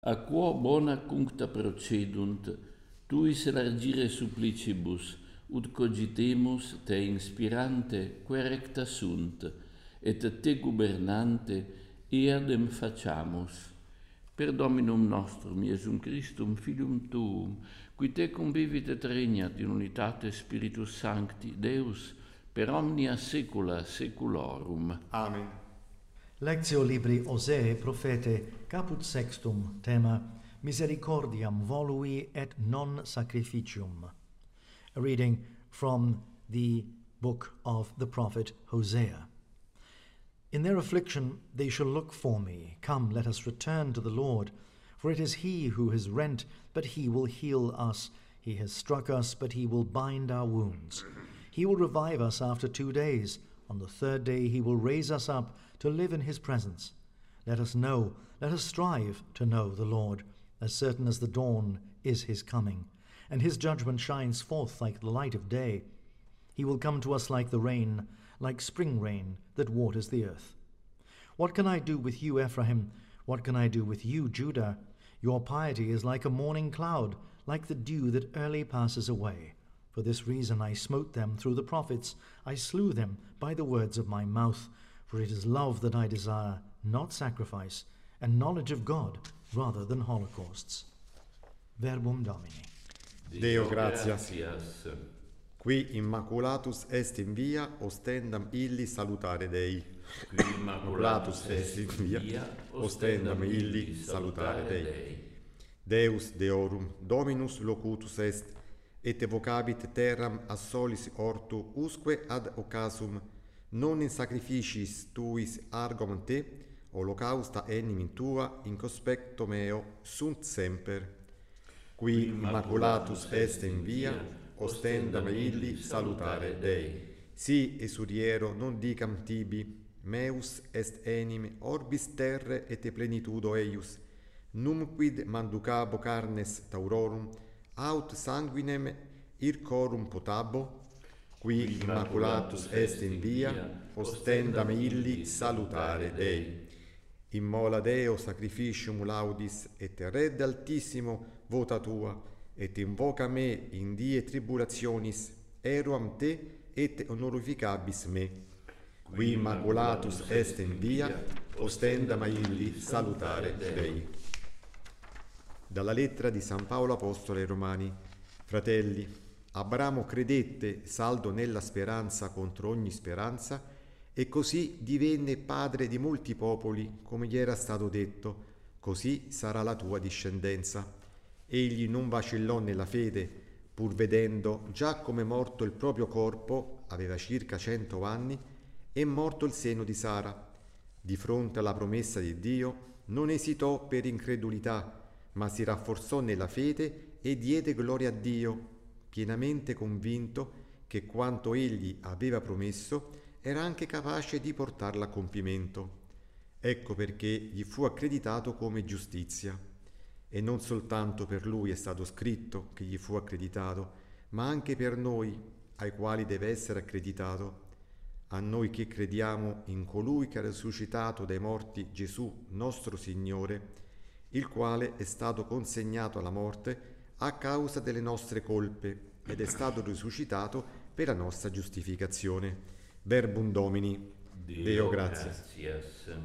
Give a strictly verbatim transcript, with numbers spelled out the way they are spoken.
A quo bona cuncta procedunt, tuis largire supplicibus, ut cogitemus te inspirante querecta sunt, et te gubernante eadem faciamus. Per Dominum nostrum, Iesum Christum, Filium Tuum, qui te convivit et regnat in unitate Spiritus Sancti, Deus, per omnia saecula saeculorum. Amen. Lectio libri Osee prophete caput sextum tema misericordiam volui et non sacrificium. A reading from the book of the prophet Hosea. In their affliction they shall look for me. Come, let us return to the Lord. For it is he who has rent, but he will heal us. He has struck us, but he will bind our wounds. He will revive us after two days. On the third day he will raise us up to live in his presence. Let us know, let us strive to know the Lord, as certain as the dawn is his coming, and his judgment shines forth like the light of day. He will come to us like the rain, like spring rain that waters the earth. What can I do with you, Ephraim? What can I do with you, Judah? Your piety is like a morning cloud, like the dew that early passes away. For this reason I smote them through the prophets, I slew them by the words of my mouth. For it is love that I desire, not sacrifice, and knowledge of God rather than holocausts. Verbum Domini. Deo gratias. Qui immaculatus est in via, ostendam illi salutare Dei. Qui immaculatus est in via, ostendam illi salutare Dei. Deus Deorum, Dominus locutus est, et evocabit terram a solis ortu usque ad occasum, non in sacrificiis tuis argument te, holocausta enim tua in conspecto meo sunt semper. Qui immaculatus est in via, ostendam illi salutare Dei. Si esuriero non dicam tibi, meus est enim orbis terre et plenitudo eius, numquid manducabo carnes taurorum, aut sanguinem ircorum potabo, qui immaculatus est in via, ostendam illi salutare Dei. Immola Deo sacrificium laudis, et redde altissimo vota tua, et invoca me in die tribulationis, eruam te et honorificabis me. Qui immaculatus est in via, ostendam illi salutare Dei. Dalla lettera di San Paolo Apostolo ai Romani. Fratelli, Abramo credette, saldo nella speranza contro ogni speranza, e così divenne padre di molti popoli, come gli era stato detto, così sarà la tua discendenza. Egli non vacillò nella fede, pur vedendo già come morto il proprio corpo, aveva circa cento anni, e morto il seno di Sara. Di fronte alla promessa di Dio, non esitò per incredulità, ma si rafforzò nella fede e diede gloria a Dio, pienamente convinto che quanto egli aveva promesso era anche capace di portarla a compimento. Ecco perché gli fu accreditato come giustizia. E non soltanto per lui è stato scritto che gli fu accreditato, ma anche per noi, ai quali deve essere accreditato. A noi che crediamo in colui che ha risuscitato dai morti Gesù nostro Signore, il quale è stato consegnato alla morte a causa delle nostre colpe ed è stato risuscitato per la nostra giustificazione. Verbum Domini. Deo, Deo gratias. gratias.